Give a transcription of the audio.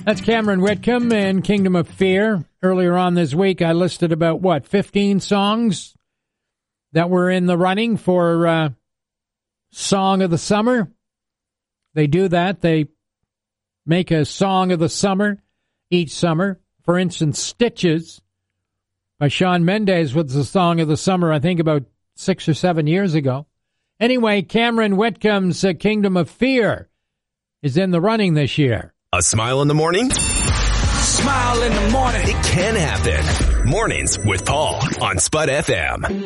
That's Cameron Whitcomb and Kingdom of Fear. Earlier on this week, I listed about, 15 songs that were in the running for Song of the Summer. They do that. They make a Song of the Summer each summer. For instance, Stitches by Shawn Mendes was the Song of the Summer, I think, about 6 or 7 years ago. Anyway, Cameron Whitcomb's Kingdom of Fear is in the running this year. A smile in the morning? Smile in the morning. It can happen. Mornings with Paul on Spud FM.